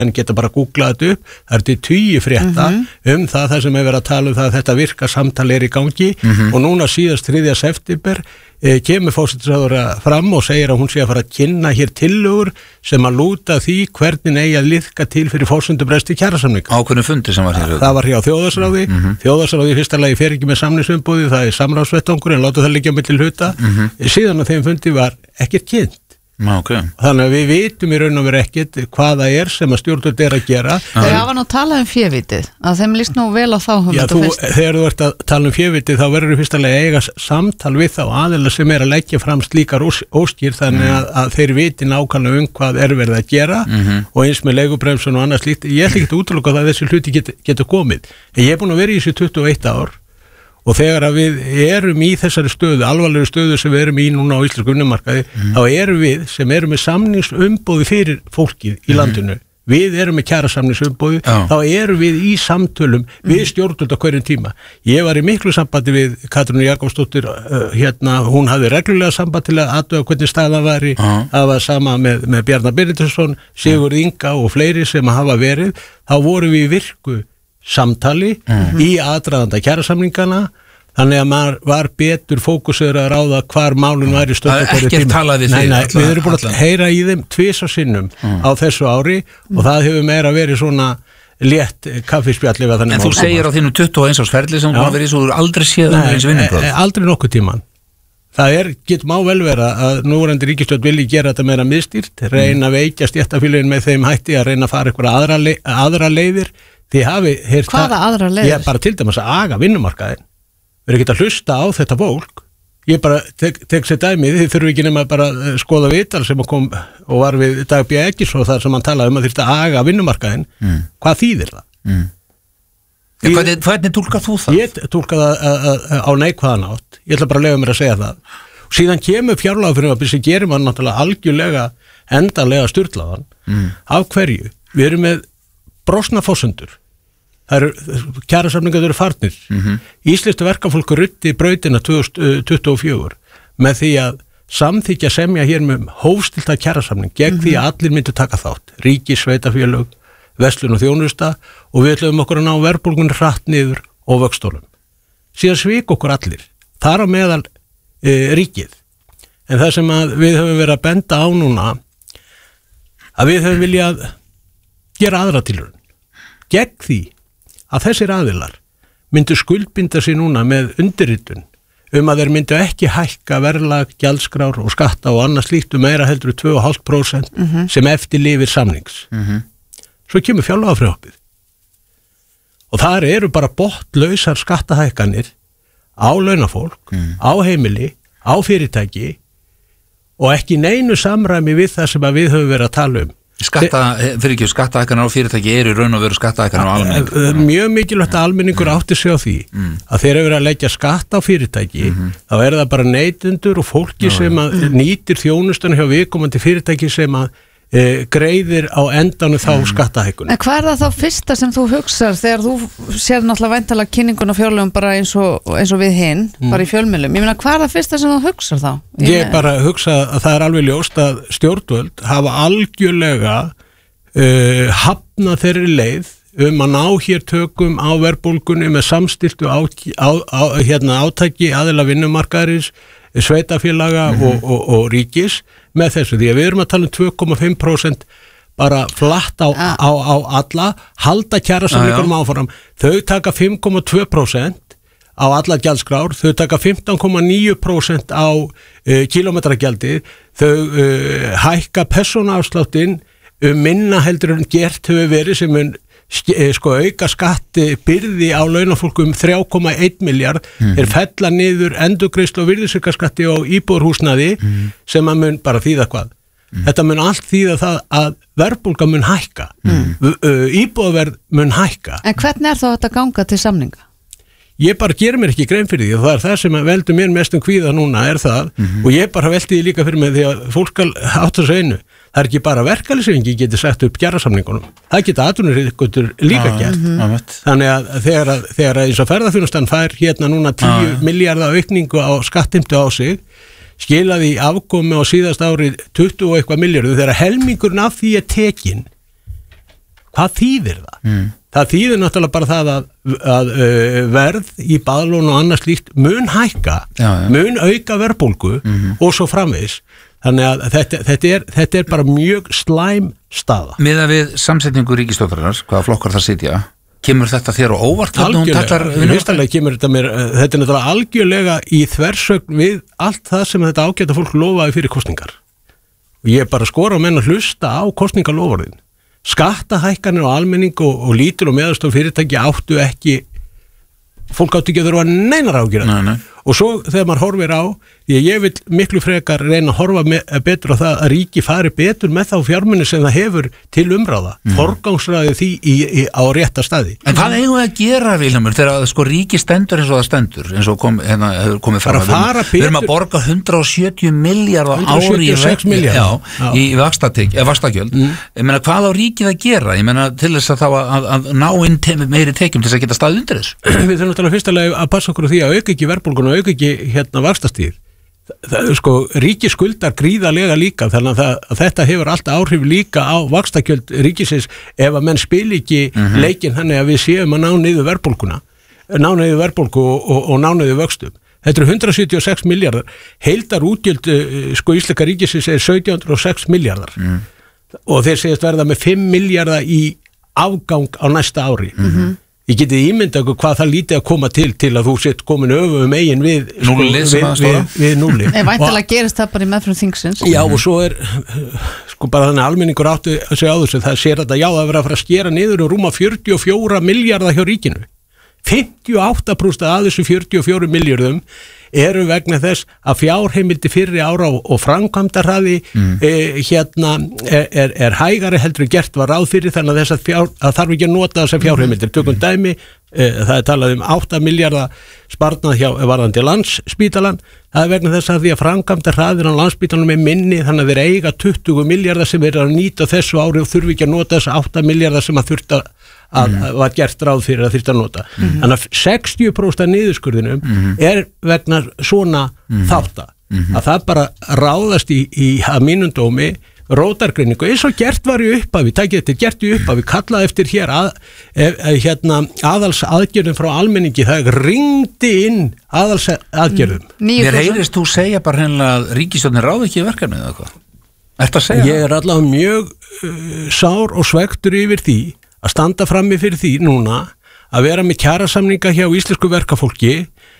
en geta bara googlað þetta upp, það er til 10 frétta það sem verið að tala það að þetta virka samtali í gangi og núna síðast 3. september kemur forsætisráðherra fram og segir að hún sé að fara að kynna hér tillögur sem að lúta því hvernig eigi að liðka til fyrir forsendubresti kjarasamninga. Ákveðnu fundi sem var hér. Það var hjá þjóðhagsráði, þjóðhagsráði í fyrsta lagi fer ekki með samningsumboði, það er samráðsvettvangur en láta það liggja milli hluta, síðan á þeim fundi var ekkert kynnt. Okay. Þannig að við vitum í raun og veru ekkert hvað það er sem að stjórnvöld er að gera. Þegar hafa nú talað févitið, að þeim líst nú vel á þá þegar þú ert að tala févitið þá verður fyrst að eiga samtal við þá aðeila sem er að leggja fram slíkar óskir þannig að þeir viti nákvæmlega hvað er verið að gera og eins með leigubremsun og annað slíkt. Ég ætla ekki að útiloka það að þessi hluti getur komið. En ég er búin að vera í þessu 21 ár og þegar að við erum í þessari stöðu, alvarlegri stöðu sem við erum í núna á íslensku vinnumarkaði, þá erum við sem erum með samningsumboði fyrir fólkið í landinu, við erum með kjarasamningsumboði, þá erum við í samtölum við stjórnvöld á hverjum tíma. Ég var í miklu sambandi við Katrínu Jakobsdóttir, hún hafði reglulega samband til að athuga hvernig staðan væri, það var sama með Bjarna Benediktsson, Sigurð Inga og fleiri sem hafa verið, þá vorum við í virku samtali í aðdraðanda kjarasamningana þannig að maður var betur fókusur að ráða hvar málun væri stödd á hverju tíma. Ekkert talaði við þig. Við erum búin að heyra í þeim 2 sinnum á þessu ári og það hefur meira verið svona létt kaffispjalli við þannig. En þú segir á þínu 21 árs ferli sem þú hafa verið svo aldrei séð eins vinnubrögð. Aldrei nokkuð tíman. Það getur má vel vera að núverandi ríkisstjórn vilji gera þetta meira miðstýrt, reyna að veikja stéttarfélögin með þeim hætti að reyna að fara einhverja aðra leiðir. Hvaða aðra leiðir? Ég bara til dæmis að aga vinnumarkaðin. Við erum ekki að hlusta á þetta fólk. Ég bara tek sér dæmið, þið þurfum ekki nema bara að skoða viðtal sem kom og var við Dag B. Eggertsson þar sem hann talaði að þyrfti að aga vinnumarkaðin. Hvað þýðir það? Hvernig túlkar þú það? Ég túlka það á neikvæðan átt. Ég ætla bara að leyfa mér að segja það. Og síðan kemur fjárlagafrumvarpið sem gerir maður náttúrulega algjörlega endanlega sturlaðan. Af hverju? Við erum með brostna forsendur. Kjarasamningar eru farnir. Íslenskt verkafólk ruddi brautina 2024 með því að samþykja semja hér með hófstilta kjarasamning gegn því að allir myndu taka þátt. Ríki, sveitarfélög, verslun og þjónusta og við ætlum okkur að ná verðbólgunni hratt niður og vöxtólum. Síðan svik okkur allir. Þar á meðal ríkið. En það sem við höfum verið að benda á núna að við höfum viljað gera aðra tilraun. Gegn því að þessir aðilar myndu skuldbinda sig núna með undirritun að þeir myndu ekki hækka verðlag, gjaldskrár og skatta og annað slíkt meira heldur 2,5% sem eftirlifir samnings. Svo kemur fjárlagafrumvarpið. Og þar eru bara botnlausar skattahækkanir á launafólk, á heimili, á fyrirtæki og ekki neinu samræmi við það sem við höfum verið að tala um. Skattahækkanir á fyrirtæki eru raun og veru skattahækkanir á almenningur. Mjög mikilvægt að almenningur átti sig á því að þeir eru verið að leggja skatt á fyrirtæki þá er það bara neytendur og fólki sem að nýtir þjónustuna hjá viðkomandi fyrirtæki sem að greiðir á endanum þá skattahækkun. En hvað er það þá fyrsta sem þú hugsar þegar þú sér náttúrulega væntanlega kynningun á fjárlögum bara eins og við hinn, bara í fjölmiðlum? Ég meina, hvað er það fyrsta sem þú hugsar þá? Ég bara hugsa að það er alveg ljóst að stjórnvöld hafa algjörlega hafnað þeirri leið að ná hér tökum á verðbólgunni með samstiltu átaki aðila vinnumarkaðarins, sveitafélaga og ríkis með þessu, því að við erum að tala 2,5% bara flatt á alla, halda kjarasamningunum áfram, þau taka 5,2% á alla gjaldskrár, þau taka 15,9% á kílómetragjaldið, þau hækka persónuafsláttinn minna heldur en gert hefur verið sem auka skattbyrði á launafólku 3,1 miljard, þeir fella niður endurgreiðslu og virðisaukaskatti á íbúðarhúsnæði sem að mun bara þýða hvað. Þetta mun allt þýða það að verðbólga mun hækka, íbúðarverð mun hækka. En hvernig er þá þetta ganga til samninga? Ég bara gerir mér ekki grein fyrir því og það er það sem veldur mér mestum kvíða núna er það og ég bara velti því líka fyrir mig því að fólk skal átta sig einu. Það er ekki bara verkalýðshreyfingin getur sett upp kjarasamningunum. Það geta atvinnurekendur líka gert. Þannig að þegar eins og ferðaþjónustan fær hérna núna 10 milljarða aukningu á skattheimtu á sig, skilaði í afkomi á síðast ári 20 og eitthvað milljarðu þegar helmingurinn af því er tekin hvað þýðir það? Það þýðir náttúrulega bara það að verð í baðlón og annars líkt mun hækka, mun auka verðbólgu og svo framvegis. Þannig að þetta er bara mjög slæm staða. Miðað við samsetningu ríkisstjórnarinnar, hvaða flokkar það sitja, kemur þetta þér á óvart? Algjörlega kemur þetta mér, þetta er náttúrulega algjörlega í þversögn við allt það sem þetta ágæta fólk lofaði fyrir kosningar. Og ég bara skora á menn að hlusta á kosningalofurðin. Skattahækkanir á almenning og lítil og meðalstór fyrirtæki áttu ekki, fólk áttu ekki að þurfa neinar ágjörða. Og svo þegar maður horfir á, ég vil miklu frekar reyna að horfa betur á það að ríki fari betur með þá fjármuni sem það hefur til umráða, forgangsraði því á rétta staði. En hvað eigum við að gera, Vilhjálmur, þegar sko ríki stendur eins og það stendur, eins og hefur komið fram að við erum að borga 170 miljardar á ári 176 milljarðar í vaxtagjöld. Ég meina, hvað á ríkið að gera? Ég meina, til þess að þá að ná inn meiri tekjum til þess að geta staðið undir þessu. Við þurfum náttúrulega fyrstulega að passa okkur á því að auka ekki verðbólguna og auka ekki vaxtastíð. Sko, ríki skuldar gríðarlega líka, þannig að þetta hefur alltaf áhrif líka á vaxtagjöld ríkisins ef að menn spil ekki leikinn þannig að við séum að ná niður verðbólguna, ná niður verðbólgu og ná niður vöxtum. Þetta eru 176 miljardar, heildar útgjöld sko íslenska ríkisins er 1706 miljardar og þeir segist verða með 5 miljardar í afgang á næsta ári. Ég geti ímyndað hvað það lítið að koma til að þú sett komin öfum eigin við núli. Nei, væntanlega gerist það bara í meðfram þingsins. Já, og svo er sko bara þannig almenningur áttu að segja á þessu, það sér þetta það vera að fara að skera niður og rúma 44 miljardar hjá ríkinu. 58% af þessu 44 miljardum eru vegna þess að fjárheimildi fyrri ára og framkvæmdarhraði er hægari heldur en gert var ráð fyrir, þannig að það þarf ekki að nota þessar fjárheimildir. Tökum dæmi, það er talað 8 miljardar sparnað hjá varðandi Landsspítalann, það er vegna þess að því að framkvæmdarhraðin á Landsspítalanum er minni, þannig að þeir eiga 20 miljardar sem er að nýta þessu ári og þurfi ekki að nota þess 8 miljardar sem að þurfta að var gert ráð fyrir að þyrfti að nota. Þannig að 60% niðurskurðinum er vegna svona þátta. Að það bara ráðast í að mínum dómi rótargreiningu, eins og gert var í upphafi, takið þetta gert í upphafi, kallað eftir hér aðalsaðgerðum frá almenningi, það ringdi inn aðalsaðgerðum. Mér heyrist þú segja bara hreinlega að ríkisstjórnin ráði ekki verkefnið eða hvað? Ertu að segja? Ég er allavega mjög sár og svektur yfir því að standa frammi fyrir því núna að vera með kjarasamninga hjá íslensku verkafólki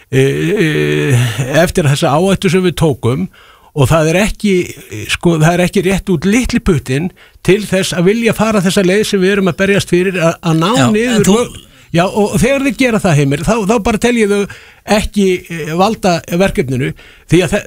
eftir þessa áhættu sem við tókum og það er ekki rétt út litli puttinn til þess að vilja fara þessa leið sem við erum að berjast fyrir að ná niður. Já, og þegar þið gera það, Heimir, þá bara teljið þau ekki valda verkefninu, því að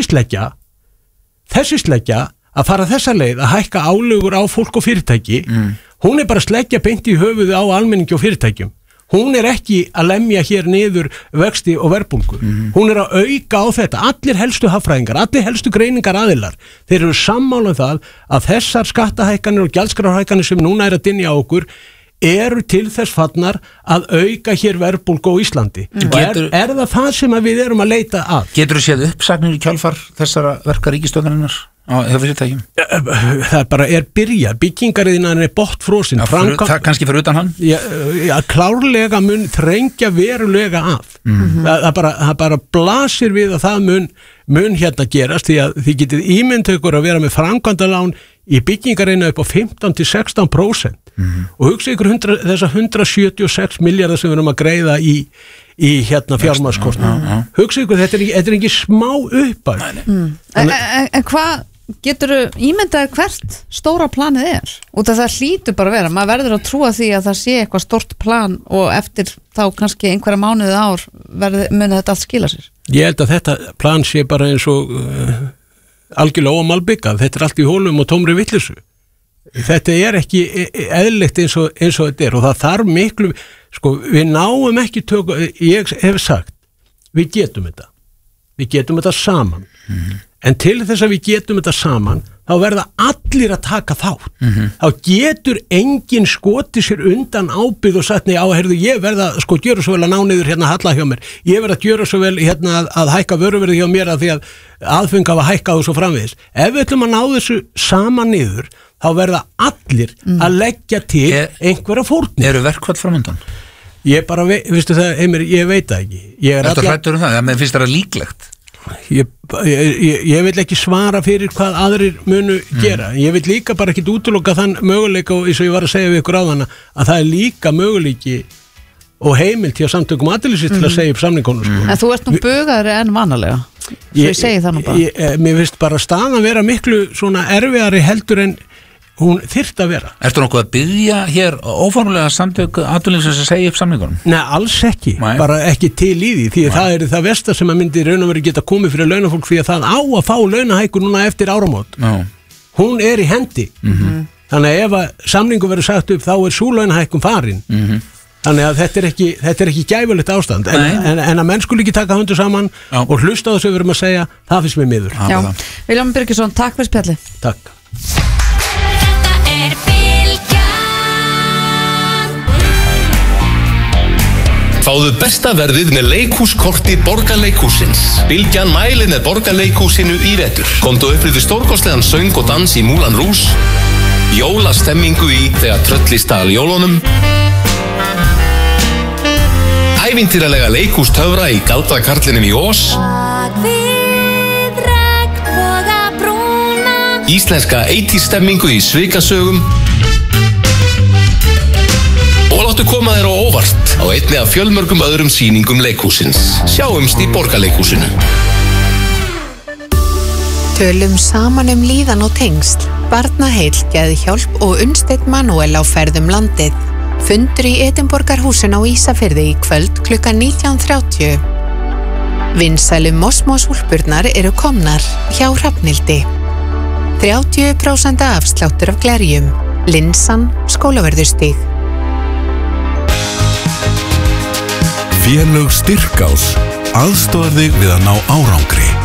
þessi sleggja að fara þessa leið að hækka álögur á fólk og fyrirtæki, hún er bara sleggja beint í höfuðu á almenningi og fyrirtækjum. Hún er ekki að lemja hér niður vexti og verðbólgu. Hún er að auka á þetta. Allir helstu hagfræðingar, allir helstu greiningar aðilar, þeir eru sammála um það að þessar skattahækkanir og gjaldskrárhækkanir sem núna er að dynja á okkur eru til þess fallnar að auka hér verðbólgu á Íslandi. Er það sem við erum að leita að? Getur þú séð uppsagnir í kjálfar þessara verka ríkisstjórnarinnar? Það bara er byrjað, byggingariðnaðin er botnfrosin. Kannski fyrir utan hann? Já, klárlega mun þrengja verulega af. Það bara blasir við að það mun hérna gerast, því að þið getið ímyndaukur að vera með framkvæmdalán í byggingariðnaði upp á 15-16% og hugsa ykkur þessa 176 miljardar sem við erum að greiða í hérna fjármagnskostnað. Hugsa ykkur, þetta er ekki smá uppæð. En hvað getur þú ímyndaðir hvert stóra planið er? Út af það hlýtur bara að vera, maður verður að trúa því að það sé eitthvað stórt plan og eftir þá kannski einhverja mánuði ár muni þetta allt skila sér. Ég held að þetta plan sé bara eins og algjörlega ómalbyggað, þetta er allt í hólum og tómri vitleysu. Þetta er ekki eðlilegt eins og þetta er og það þarf miklu, sko, við náum ekki ég hef sagt, við getum þetta. við getum þetta saman en til þess að við getum þetta saman þá verða allir að taka þátt þá getur enginn skotið sér undan ábyrgð og sagt nei, ég verða sko gjöra svo vel að ná niður hérna halla hjá mér, ég verða að gjöra svo vel hérna að hækka vöruverði hjá mér að því að aðfeng hafa hækkað og svo framvegis ef við ætlum að ná þessu saman niður þá verða allir að leggja til einhverja fórnir. Eru verkfall framundan? Ég bara, veistu það, Heimir, ég veit það ekki. Þetta hrættur það, menn finnst það líklegt? Ég vil ekki svara fyrir hvað aðrir munu gera. Ég vil líka bara ekki útiloka þann möguleika og eins og ég var að segja við ykkur áðan að það líka möguleiki og heimild hjá samtökum atvinnulífsins til að segja upp samningunum. Sko. En þú ert nú bugaðri en vanalega. Svo ég segi það nú bara. Mér finnst bara staðan vera miklu svona erfiðari heldur en hún þyrft að vera. Ertu nokkuð að biðja hér óformlega samtök atvinnulífsins að segja upp samningunum? Nei, alls ekki, bara ekki til í því því það er það versta sem að myndi raun og veri geta komið fyrir launafólk því að það á að fá launahækkun núna eftir áramót. Hún er í hendi þannig að ef að samningu verður sagt upp þá er sú launahækkun farin þannig að þetta er ekki gæfulegt ástand en að menn skuli ekki taka hundur saman og hlusta á þessu við erum að segja það finnst mér miður. Vilhjálmur Birgisson, takk fyrir spjalli. Takk. Fáðu besta verðið með leikhúskorti Borgarleikhússins. Bylgjan mælir með Borgarleikhúsinu í vetur. Komdu upp við stórkostlegan söng og dans í Moulin Rouge, jólastemmingu í Þegar trölli stal jólunum, ævintýralega leikhústöfra í Galdrakarlinum í Ós, íslenska 80s stemmingu í Svikasögum og láttu koma þér á óvart á einni af fjölmörgum öðrum sýningum leikhúsins. Sjáumst í Borgarleikhúsinu. Tölum saman líðan og tengsl, Barnaheill, Geðhjálp og Unnsteinn Manuel á ferðum landið. Fundur í Edinborgarhúsinu á Ísafirði í kvöld klukkan 19:30. Vinsælu Mosmos-úlpurnar eru komnar hjá Hrafnhildi. 30% afsláttur af glerjum. Linsan, Skólavörðustíg. Félög Styrkás aðstoðar þig við að ná árangri.